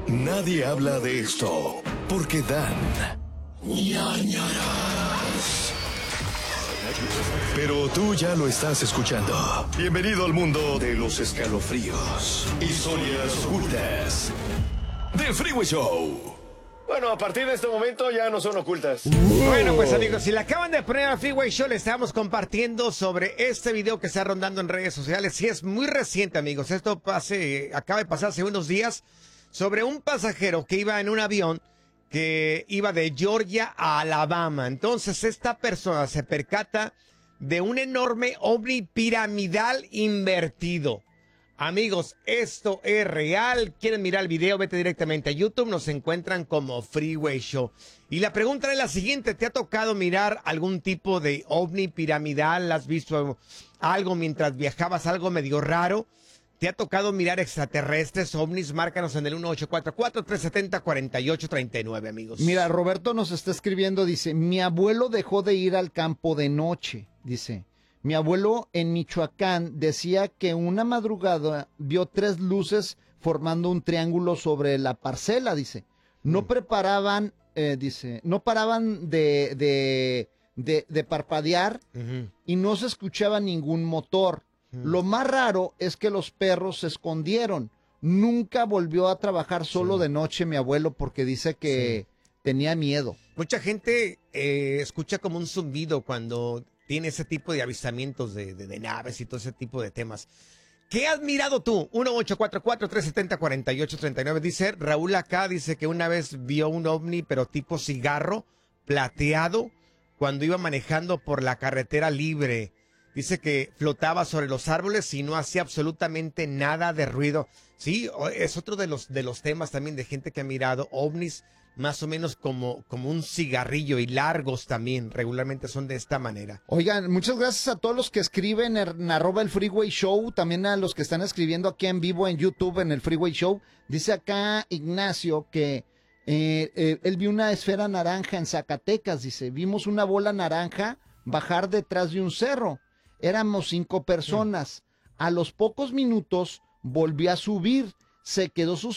Nadie habla de esto porque dan ñáñaras. Pero tú ya lo estás escuchando. Bienvenido al mundo de los escalofríos, historias ocultas del Freeway Show. Bueno, a partir de este momento ya no son ocultas. Bueno, pues amigos, si le acaban de poner al Freeway Show, le estamos compartiendo sobre este video que está rondando en redes sociales. Y es muy reciente, amigos. Esto acaba de pasar hace unos días sobre un pasajero que iba en un avión que iba de Georgia a Alabama. Entonces esta persona se percata de un enorme ovni piramidal invertido. Amigos, esto es real. ¿Quieren mirar el video? Vete directamente a YouTube. Nos encuentran como Freeway Show. Y la pregunta es la siguiente. ¿Te ha tocado mirar algún tipo de ovni piramidal? ¿Has visto algo mientras viajabas, algo medio raro? ¿Te ha tocado mirar extraterrestres, ovnis? Márcanos en el 1844-370-4839, amigos. Mira, Roberto nos está escribiendo, dice, mi abuelo dejó de ir al campo de noche, dice. Mi abuelo en Michoacán decía que una madrugada vio 3 luces formando un triángulo sobre la parcela, dice. No preparaban, dice, no paraban de parpadear y no se escuchaba ningún motor. Lo más raro es que los perros se escondieron. Nunca volvió a trabajar solo de noche mi abuelo porque dice que tenía miedo. Mucha gente escucha como un zumbido cuando tiene ese tipo de avistamientos de naves y todo ese tipo de temas. ¿Qué has mirado tú? 1844-370-4839. Dice Raúl acá, dice que una vez vio un ovni, pero tipo cigarro, plateado, cuando iba manejando por la carretera libre. Dice que flotaba sobre los árboles y no hacía absolutamente nada de ruido. Sí, es otro de los temas también de gente que ha mirado ovnis más o menos como un cigarrillo, y largos también, regularmente son de esta manera. Oigan, muchas gracias a todos los que escriben en @el Freeway Show, también a los que están escribiendo aquí en vivo en YouTube en el Freeway Show. Dice acá Ignacio que él vio una esfera naranja en Zacatecas, dice, vimos una bola naranja bajar detrás de un cerro. Éramos 5 personas. A los pocos minutos volvió a subir, se quedó